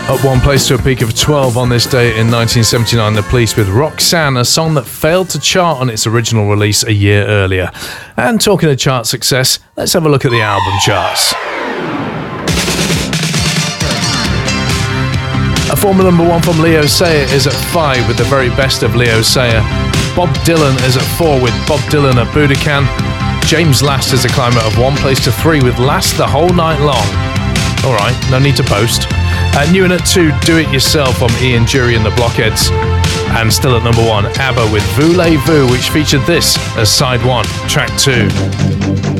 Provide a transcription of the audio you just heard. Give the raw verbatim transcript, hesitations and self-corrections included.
Up one place to a peak of twelve on this day in nineteen seventy-nine, The Police with Roxanne, a song that failed to chart on its original release a year earlier. And talking of chart success, let's have a look at the album charts. A former number one from Leo Sayer is at five with The Very Best of Leo Sayer. Bob Dylan is at four with Bob Dylan at Budokan. James Last is a climber of one place to three with Last the Whole Night Long. Alright, no need to boast. Uh, new in at two, Do It Yourself from Ian Dury and the Blockheads. And still at number one, ABBA with Voulez-Vous, which featured this as side one, track two.